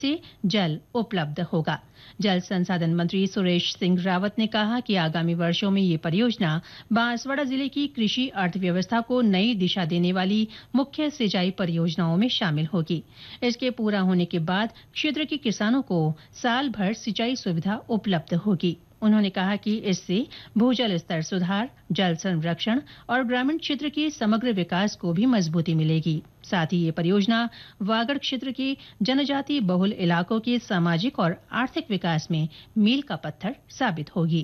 से जल उपलब्ध होगा। जल संसाधन मंत्री सुरेश सिंह रावत ने कहा कि आगामी वर्षों में ये परियोजना बांसवाड़ा जिले की कृषि अर्थव्यवस्था को नई दिशा देने वाली मुख्य सिंचाई परियोजनाओं में शामिल होगी। इसके पूरा होने के बाद क्षेत्र के किसानों को साल भर सिंचाई सुविधा उपलब्ध होगी। उन्होंने कहा कि इससे भूजल स्तर सुधार, जल संरक्षण और ग्रामीण क्षेत्र के समग्र विकास को भी मजबूती मिलेगी। साथ ही ये परियोजना वागड़ क्षेत्र के जनजातीय बहुल इलाकों के सामाजिक और आर्थिक विकास में मील का पत्थर साबित होगी।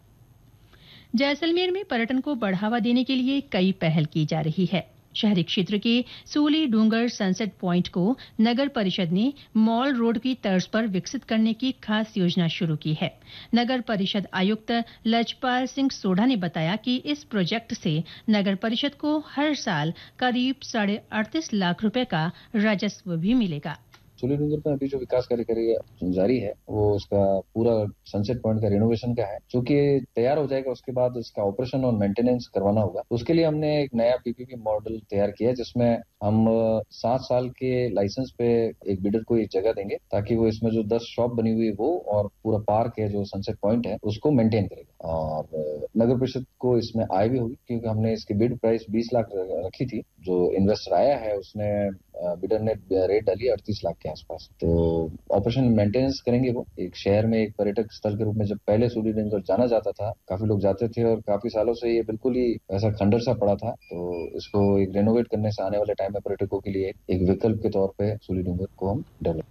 जैसलमेर में पर्यटन को बढ़ावा देने के लिए कई पहल की जा रही है। शहरी क्षेत्र के सूली डूंगर सनसेट पॉइंट को नगर परिषद ने मॉल रोड की तर्ज पर विकसित करने की खास योजना शुरू की है। नगर परिषद आयुक्त लजपाल सिंह सोढ़ा ने बताया कि इस प्रोजेक्ट से नगर परिषद को हर साल करीब 38.5 लाख रुपए का राजस्व भी मिलेगा। सूली डूंगर में अभी जो विकास कार्य जारी है वो उसका पूरा सनसेट पॉइंट का रिनोवेशन का है। चूंकि तैयार हो जाएगा उसके बाद इसका ऑपरेशन और मेंटेनेंस करवाना होगा। उसके लिए हमने एक नया पीपीपी मॉडल तैयार किया है जिसमें हम 7 साल के लाइसेंस पे एक बिल्डर को एक जगह देंगे ताकि वो इसमें जो 10 शॉप बनी हुई है वो और पूरा पार्क है जो सनसेट पॉइंट है उसको मेंटेन करेगा। और नगर परिषद को इसमें आय भी होगी क्योंकि हमने इसकी बिड प्राइस 20 लाख रखी थी। जो इन्वेस्टर आया है उसने बिडर ने रेट डाली 38 लाख के आसपास। तो ऑपरेशन मेंटेनेंस करेंगे वो। एक शहर में एक पर्यटक स्थल के रूप में जब पहले सूली डूंगर जाना जाता था, काफी लोग जाते थे और काफी सालों से ये बिल्कुल ही ऐसा खंडर सा पड़ा था। तो इसको एक रेनोवेट करने से आने वाले टाइम में पर्यटकों के लिए एक विकल्प के तौर पे सूली डूंगर को हम डेवलप।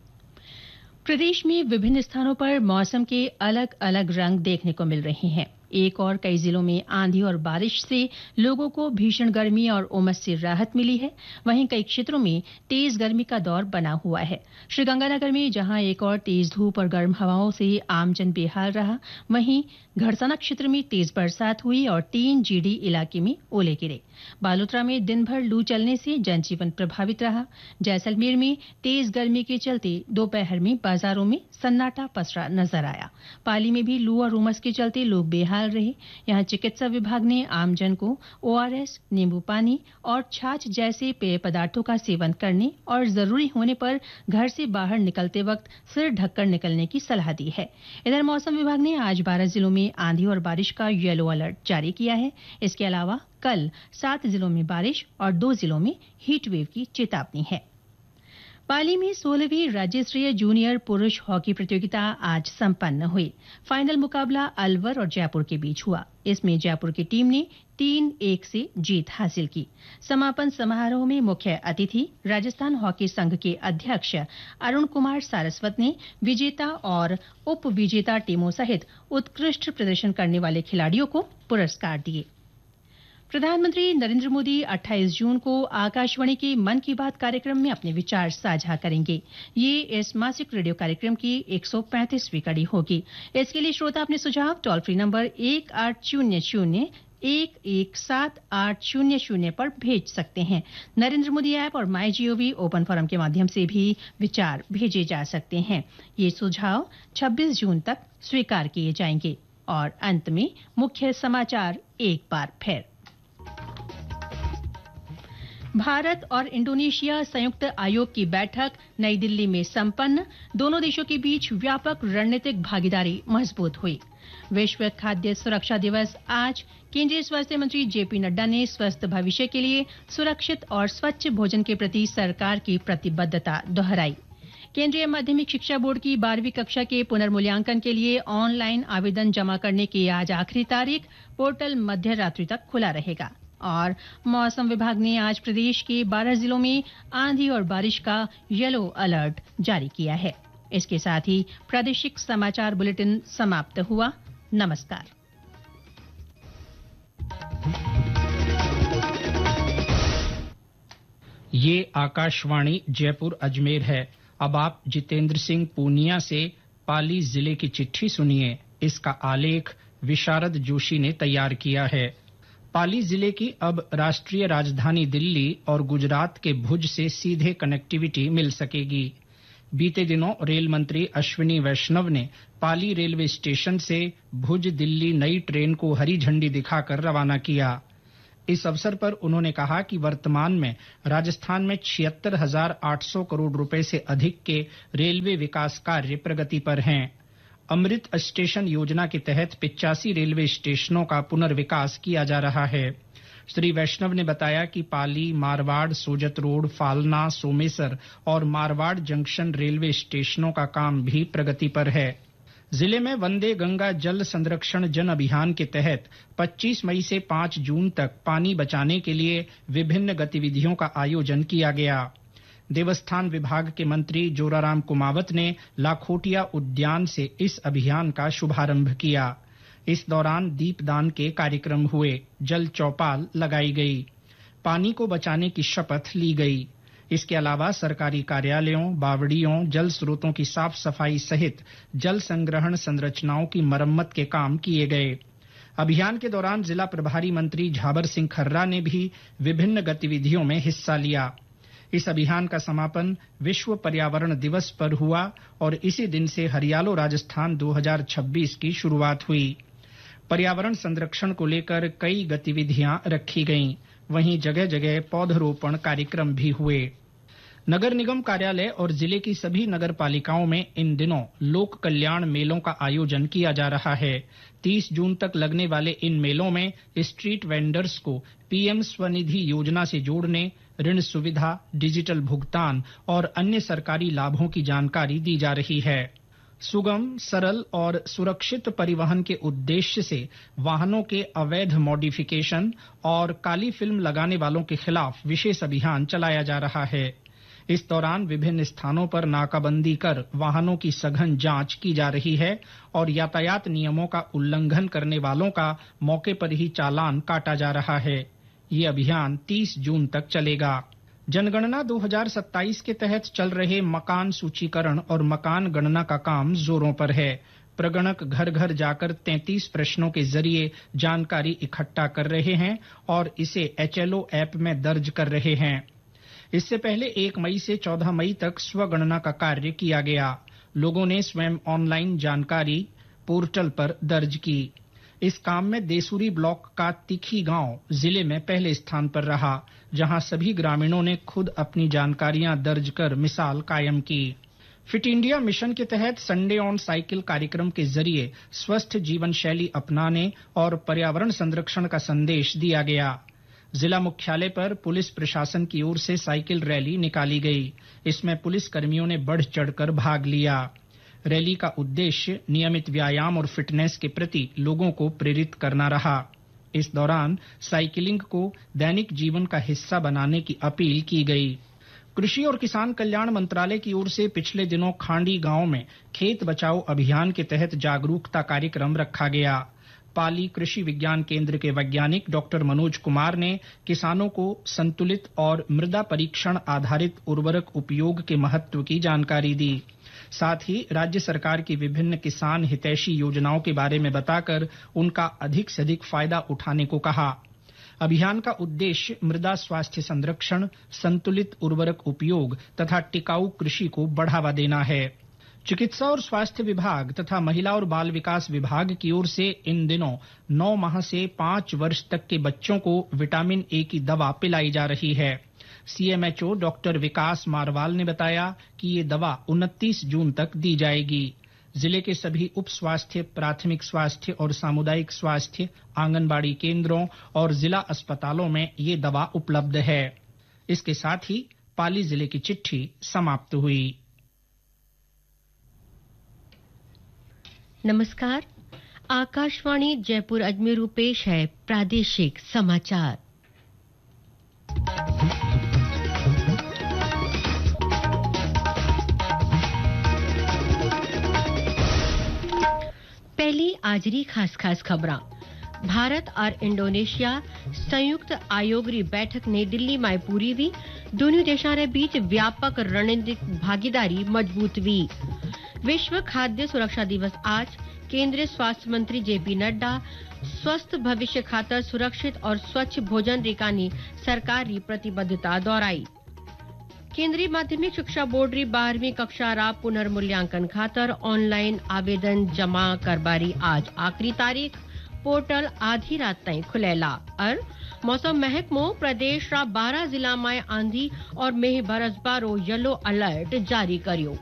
प्रदेश में विभिन्न स्थानों पर मौसम के अलग अलग रंग देखने को मिल रहे हैं। एक और कई जिलों में आंधी और बारिश से लोगों को भीषण गर्मी और उमस से राहत मिली है। वहीं कई क्षेत्रों में तेज गर्मी का दौर बना हुआ है। श्रीगंगानगर में जहां एक और तेज धूप और गर्म हवाओं से आमजन बेहाल रहा, वहीं घड़साना क्षेत्र में तेज बरसात हुई और 3 जीडी इलाके में ओले गिरे। बालोतरा में दिन भर लू चलने से जनजीवन प्रभावित रहा। जैसलमेर में तेज गर्मी के चलते दोपहर में बाजारों में सन्नाटा पसरा नजर आया। पाली में भी लू और उमस के चलते लोग बेहाल रहे। यहाँ चिकित्सा विभाग ने आमजन को ओआरएस, नींबू पानी और छाछ जैसे पेय पदार्थों का सेवन करने और जरूरी होने पर घर से बाहर निकलते वक्त सिर ढककर निकलने की सलाह दी है। इधर मौसम विभाग ने आज 12 जिलों में आंधी और बारिश का येलो अलर्ट जारी किया है। इसके अलावा कल 7 जिलों में बारिश और 2 जिलों में हीट वेव की चेतावनी है। पाली में 16वीं राज्य स्तरीय जूनियर पुरुष हॉकी प्रतियोगिता आज संपन्न हुई। फाइनल मुकाबला अलवर और जयपुर के बीच हुआ। इसमें जयपुर की टीम ने 3-1 से जीत हासिल की। समापन समारोह में मुख्य अतिथि राजस्थान हॉकी संघ के अध्यक्ष अरुण कुमार सारस्वत ने विजेता और उप विजेता टीमों सहित उत्कृष्ट प्रदर्शन करने वाले खिलाड़ियों को पुरस्कार दिए। प्रधानमंत्री नरेंद्र मोदी 28 जून को आकाशवाणी के मन की बात कार्यक्रम में अपने विचार साझा करेंगे। ये इस मासिक रेडियो कार्यक्रम की 135वीं कड़ी होगी। इसके लिए श्रोता अपने सुझाव टोल फ्री नंबर 1800-117800 पर भेज सकते हैं। नरेंद्र मोदी ऐप और माई जीओवी ओपन फोरम के माध्यम से भी विचार भेजे जा सकते हैं। ये सुझाव 26 जून तक स्वीकार किए जाएंगे। और अंत में मुख्य समाचार एक बार फिर। भारत और इंडोनेशिया संयुक्त आयोग की बैठक नई दिल्ली में संपन्न। दोनों देशों के बीच व्यापक रणनीतिक भागीदारी मजबूत हुई। विश्व खाद्य सुरक्षा दिवस आज। केंद्रीय स्वास्थ्य मंत्री जेपी नड्डा ने स्वस्थ भविष्य के लिए सुरक्षित और स्वच्छ भोजन के प्रति सरकार की प्रतिबद्धता दोहराई। केंद्रीय माध्यमिक शिक्षा बोर्ड की 12वीं कक्षा के पुनर्मूल्यांकन के लिए ऑनलाइन आवेदन जमा करने की आज आखिरी तारीख। पोर्टल मध्य रात्रि तक खुला रहेगा। और मौसम विभाग ने आज प्रदेश के 12 जिलों में आंधी और बारिश का येलो अलर्ट जारी किया है। इसके साथ ही प्रादेशिक समाचार बुलेटिन समाप्त हुआ। नमस्कार। ये आकाशवाणी जयपुर अजमेर है। अब आप जितेंद्र सिंह पूनिया से पाली जिले की चिट्ठी सुनिए। इसका आलेख विशारद जोशी ने तैयार किया है। पाली जिले की अब राष्ट्रीय राजधानी दिल्ली और गुजरात के भुज से सीधे कनेक्टिविटी मिल सकेगी। बीते दिनों रेल मंत्री अश्विनी वैष्णव ने पाली रेलवे स्टेशन से भुज दिल्ली नई ट्रेन को हरी झंडी दिखाकर रवाना किया। इस अवसर पर उन्होंने कहा कि वर्तमान में राजस्थान में 76,800 करोड़ रुपए से अधिक के रेलवे विकास कार्य प्रगति पर हैं। अमृत स्टेशन योजना के तहत 85 रेलवे स्टेशनों का पुनर्विकास किया जा रहा है। श्री वैष्णव ने बताया कि पाली, मारवाड़, सोजत रोड, फालना, सोमेसर और मारवाड़ जंक्शन रेलवे स्टेशनों का काम भी प्रगति पर है। जिले में वंदे गंगा जल संरक्षण जन अभियान के तहत 25 मई से 5 जून तक पानी बचाने के लिए विभिन्न गतिविधियों का आयोजन किया गया। देवस्थान विभाग के मंत्री जोराराम कुमावत ने लाखोटिया उद्यान से इस अभियान का शुभारंभ किया। इस दौरान दीपदान के कार्यक्रम हुए, जल चौपाल लगाई गई, पानी को बचाने की शपथ ली गई। इसके अलावा सरकारी कार्यालयों, बावड़ियों, जल स्रोतों की साफ सफाई सहित जल संग्रहण संरचनाओं की मरम्मत के काम किए गए। अभियान के दौरान जिला प्रभारी मंत्री झाबर सिंह खर्रा ने भी विभिन्न गतिविधियों में हिस्सा लिया। इस अभियान का समापन विश्व पर्यावरण दिवस पर हुआ और इसी दिन से हरियालो राजस्थान 2026 की शुरुआत हुई। पर्यावरण संरक्षण को लेकर कई गतिविधियां रखी गईं, वहीं जगह जगह पौधरोपण कार्यक्रम भी हुए। नगर निगम कार्यालय और जिले की सभी नगर पालिकाओं में इन दिनों लोक कल्याण मेलों का आयोजन किया जा रहा है। 30 जून तक लगने वाले इन मेलों में स्ट्रीट वेंडर्स को पीएम स्वनिधि योजना से जोड़ने, ऋण सुविधा, डिजिटल भुगतान और अन्य सरकारी लाभों की जानकारी दी जा रही है। सुगम, सरल और सुरक्षित परिवहन के उद्देश्य से वाहनों के अवैध मॉडिफिकेशन और काली फिल्म लगाने वालों के खिलाफ विशेष अभियान चलाया जा रहा है। इस दौरान विभिन्न स्थानों पर नाकाबंदी कर वाहनों की सघन जांच की जा रही है और यातायात नियमों का उल्लंघन करने वालों का मौके पर ही चालान काटा जा रहा है। ये अभियान 30 जून तक चलेगा। जनगणना 2027 के तहत चल रहे मकान सूचीकरण और मकान गणना का काम जोरों पर है। प्रगणक घर घर जाकर 33 प्रश्नों के जरिए जानकारी इकट्ठा कर रहे हैं और इसे HLO ऐप में दर्ज कर रहे हैं। इससे पहले 1 मई से 14 मई तक स्वगणना का कार्य किया गया। लोगों ने स्वयं ऑनलाइन जानकारी पोर्टल पर दर्ज की। इस काम में देसूरी ब्लॉक का तिखी गांव जिले में पहले स्थान पर रहा, जहां सभी ग्रामीणों ने खुद अपनी जानकारियां दर्ज कर मिसाल कायम की। फिट इंडिया मिशन के तहत संडे ऑन साइकिल कार्यक्रम के जरिए स्वस्थ जीवन शैली अपनाने और पर्यावरण संरक्षण का संदेश दिया गया। जिला मुख्यालय पर पुलिस प्रशासन की ओर से साइकिल रैली निकाली गई। इसमें पुलिस कर्मियों ने बढ़ चढ़कर भाग लिया। रैली का उद्देश्य नियमित व्यायाम और फिटनेस के प्रति लोगों को प्रेरित करना रहा। इस दौरान साइकिलिंग को दैनिक जीवन का हिस्सा बनाने की अपील की गई। कृषि और किसान कल्याण मंत्रालय की ओर से पिछले दिनों खांडी गांव में खेत बचाओ अभियान के तहत जागरूकता कार्यक्रम रखा गया। पाली कृषि विज्ञान केंद्र के वैज्ञानिक डॉक्टर मनोज कुमार ने किसानों को संतुलित और मृदा परीक्षण आधारित उर्वरक उपयोग के महत्व की जानकारी दी। साथ ही राज्य सरकार की विभिन्न किसान हितैषी योजनाओं के बारे में बताकर उनका अधिक से अधिक फायदा उठाने को कहा। अभियान का उद्देश्य मृदा स्वास्थ्य संरक्षण, संतुलित उर्वरक उपयोग तथा टिकाऊ कृषि को बढ़ावा देना है। चिकित्सा और स्वास्थ्य विभाग तथा महिला और बाल विकास विभाग की ओर से इन दिनों 9 माह से 5 वर्ष तक के बच्चों को विटामिन ए की दवा पिलाई जा रही है। CMHO डॉक्टर विकास मारवाल ने बताया कि ये दवा 29 जून तक दी जाएगी। जिले के सभी उप स्वास्थ्य, प्राथमिक स्वास्थ्य और सामुदायिक स्वास्थ्य, आंगनबाड़ी केंद्रों और जिला अस्पतालों में ये दवा उपलब्ध है। इसके साथ ही पाली जिले की चिट्ठी समाप्त हुई। नमस्कार, आकाशवाणी जयपुर अजमेर पेश है प्रादेशिक समाचार। पहली आजरी खास खबरां। भारत और इंडोनेशिया संयुक्त आयोगरी बैठक नई दिल्ली में पूरी हुई। दोनों देशों के बीच व्यापक रणनीतिक भागीदारी मजबूत हुई। विश्व खाद्य सुरक्षा दिवस आज। केंद्रीय स्वास्थ्य मंत्री JP नड्डा स्वस्थ भविष्य खातर सुरक्षित और स्वच्छ भोजन रेकानी सरकारी प्रतिबद्धता दोहराई। केंद्रीय माध्यमिक शिक्षा बोर्ड री 12वीं कक्षा रा पुनर्मूल्यांकन खातर ऑनलाइन आवेदन जमा करबारी आज आखिरी तारीख। पोर्टल आधी रात ताईं खुलेला। और मौसम महकमो प्रदेश रा 12 जिला में आंधी और मेह बरसबारो येलो अलर्ट जारी कर्यो।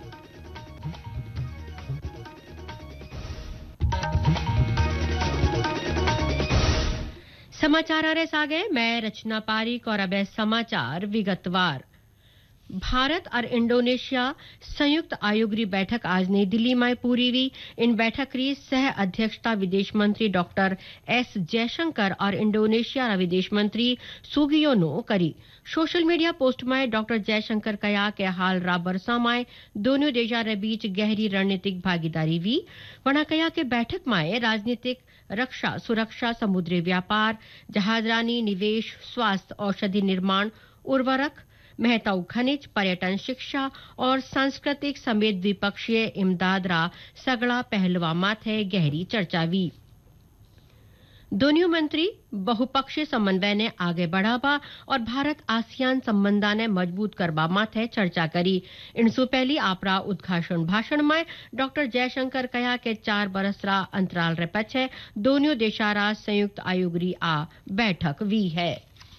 समाचार आरे सागे मैं रचना पारिक और अब समाचार विगतवार। भारत और इंडोनेशिया संयुक्त आयोग री बैठक आज नई दिल्ली में पूरी हुई। इन बैठक री सह अध्यक्षता विदेश मंत्री डॉक्टर एस जयशंकर और इंडोनेशिया रा विदेश मंत्री सुगियोनो करी। सोशल मीडिया पोस्ट में डॉक्टर जयशंकर कहा कि हाल रा बरसा में दोनों देशों रे बीच गहरी रणनीतिक भागीदारी हुई। वना कहा कि बैठक में राजनीतिक, रक्षा, सुरक्षा, समुद्री व्यापार, जहाजरानी, निवेश, स्वास्थ्य, औषधि निर्माण, उर्वरक, महताऊ खनिज, पर्यटन, शिक्षा और सांस्कृतिक समेत द्विपक्षीय इमदाद रा सगड़ा पहलुआ माथे गहरी चर्चा हुई। दोनों मंत्री बहुपक्षीय समन्वय ने आगे बढ़ावा और भारत आसियान संबंधा ने मजबूत करवा माथे चर्चा करी। इनसु पहली आपरा उद्घाटन भाषण में डॉक्टर जयशंकर कहा कि 4 बरस रा अंतराल रे पछे दोनों देशा रा संयुक्त आयोग री आ बैठक हुई है।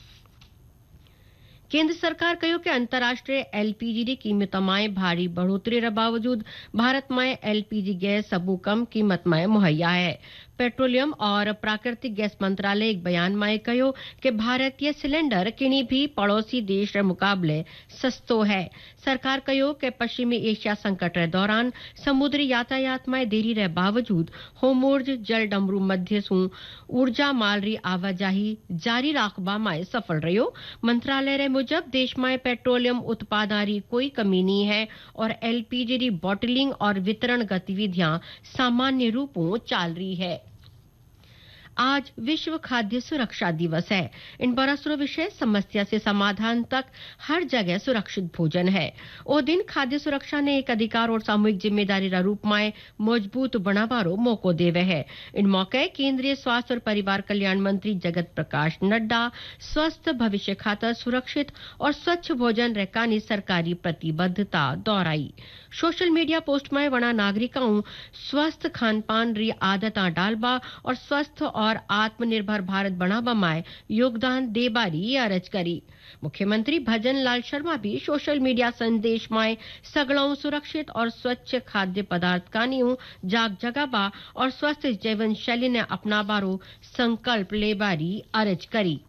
केंद्र सरकार कहो कि अंतर्राष्ट्रीय एलपीजी की कीमतों में भारी बढ़ोतरी रे बावजूद भारत में एलपीजी गैस सबू कम कीमत में मुहैया है। पेट्रोलियम और प्राकृतिक गैस मंत्रालय एक बयान में कहो कि भारतीय सिलेंडर किन्हीं भी पड़ोसी देश के मुकाबले सस्तो है। सरकार कहो कि पश्चिमी एशिया संकट के दौरान समुद्री यातायात में देरी रे बावजूद होर्मुज़ जल डमरू मध्य सु ऊर्जा माल री आवाजाही जारी राखबा में सफल रहो। मंत्रालय रे मुजब देश में पेट्रोलियम उत्पादन री कोई कमी नहीं है और एलपीजी री बॉटलिंग और वितरण गतिविधियां सामान्य रूपों चाल रही है। आज विश्व खाद्य सुरक्षा दिवस है। इन बरसरो विषय समस्या से समाधान तक हर जगह सुरक्षित भोजन है। ओ दिन खाद्य सुरक्षा ने एक अधिकार और सामूहिक जिम्मेदारी रा रूप में मजबूत बनावारो मौको देवे है। इन मौके केंद्रीय स्वास्थ्य और परिवार कल्याण मंत्री जगत प्रकाश नड्डा स्वस्थ भविष्य खातर सुरक्षित और स्वच्छ भोजन रेकानी सरकारी प्रतिबद्धता दोहराई। सोशल मीडिया पोस्ट में वना नागरिकों स्वस्थ खान पान री आदता डालबा और स्वस्थ और आत्मनिर्भर भारत बनावा में योगदान देबारी अरज करी। मुख्यमंत्री भजन लाल शर्मा भी सोशल मीडिया संदेश में सगलों सुरक्षित और स्वच्छ खाद्य पदार्थ कानियों जाग जगाबा और स्वस्थ जीवन शैली ने अपनाबारो संकल्प लेबारी अरज करी।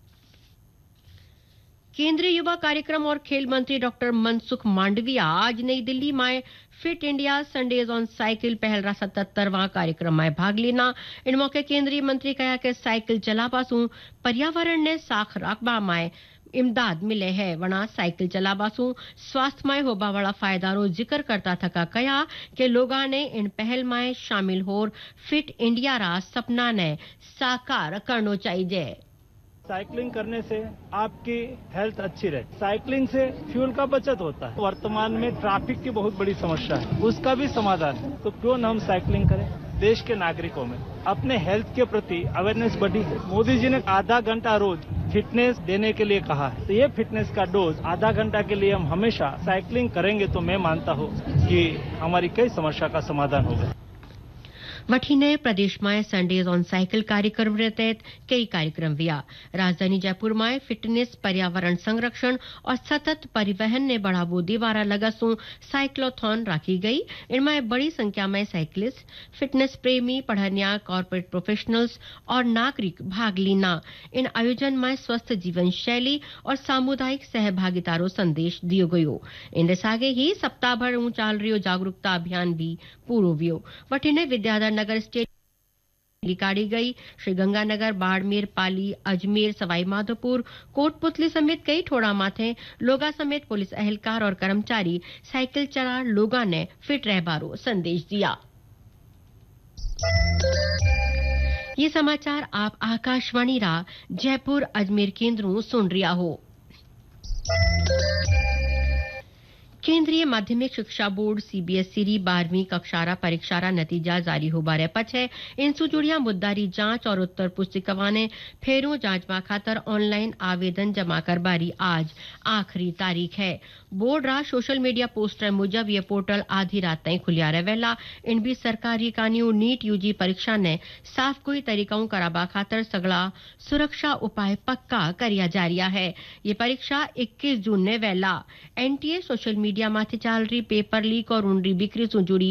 केंद्रीय युवा कार्यक्रम और खेल मंत्री डॉक्टर मनसुख मांडविया आज नई दिल्ली में fit India Sundays on cycle पहल रा 77वां कार्यक्रम में भाग लेना। इन मौके केंद्रीय मंत्री कहा कि साइकिल चलाबासु पर्यावरण ने साख रखबा में इमदाद मिले है। वना साइकिल चलाबासु स्वास्थ्य में होबा वाला फायदारो जिक्र करता थका कहा कि लोगा ने इन पहल में शामिल होर फिट इंडिया रा सपना ने साकार करनो चाहिए। साइकिलिंग करने से आपकी हेल्थ अच्छी रहती। साइकिलिंग से फ्यूल का बचत होता है। वर्तमान में ट्रैफिक की बहुत बड़ी समस्या है, उसका भी समाधान है। तो क्यों न हम साइकिलिंग करें। देश के नागरिकों में अपने हेल्थ के प्रति अवेयरनेस बढ़ी है। मोदी जी ने आधा घंटा रोज फिटनेस देने के लिए कहा है। तो ये फिटनेस का डोज आधा घंटा के लिए हम हमेशा साइकिलिंग करेंगे तो मैं मानता हूँ कि हमारी कई समस्या का समाधान होगा। वठीने प्रदेश में संडेज ऑन साइकिल कार्यक्रम के तहत कई कार्यक्रम हुआ। राजधानी जयपुर में फिटनेस, पर्यावरण संरक्षण और सतत परिवहन ने बढ़ावो देवारा लगसू साइक्लोथॉन राखी गई। इनमें बड़ी संख्या में साइकिलिस्ट, फिटनेस प्रेमी, पढ़निया, कॉर्पोरेट प्रोफेशनल्स और नागरिक भाग लेना। इन आयोजन में स्वस्थ जीवन शैली और सामुदायिक सहभागितारो संदेश दियो गयो। इन सागे ही सप्ताह भर चाल रियो जागरूकता अभियान भी पूरो हुयो। वठीने विद्याधर नगर स्टेडियम काढ़ी गई। श्रीगंगानगर, बाड़मेर, पाली, अजमेर, सवाई माधोपुर, कोटपुतली समेत कई ठोड़ा माथे लोगा समेत पुलिस एहलकार और कर्मचारी साइकिल चला लोगा ने फिट रहबारो संदेश दिया। ये समाचार आप आकाशवाणी रा जयपुर अजमेर केंद्रों सुन रिया हो। केंद्रीय माध्यमिक शिक्षा बोर्ड सीबीएसई री 12वीं कक्षारा परीक्षारा नतीजा जारी होबारे पछे इनसु जुड़िया मुद्दारी जांच और उत्तर पुस्तिकावा ने फेरू जांचवा खातर ऑनलाइन आवेदन जमा करबारी आज आखिरी तारीख है। बोर्ड रा सोशल मीडिया पोस्टर मुजब ये पोर्टल आधी रात ताईं खुलिया रहेला। इन भी सरकारी कानियों नीट यूजी परीक्षा ने साफ कोई तरीकाओं कराबा खातर सगला सुरक्षा उपाय पक्का करिया जा रिया है। ये परीक्षा 21 जून ने वेला। एनटीए सोशल मीडिया माथे चाल रही पेपर लीक और उनरी बिक्री से जुड़ी